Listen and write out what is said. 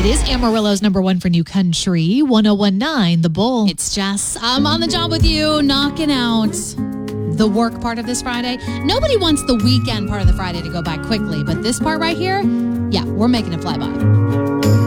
It is Amarillo's number one for new country, 1019 The Bull. It's Jess. I'm on the job with you, knocking out the work part of this Friday. Nobody wants the weekend part of the Friday to go by quickly, but this part right here, yeah, we're making it fly by.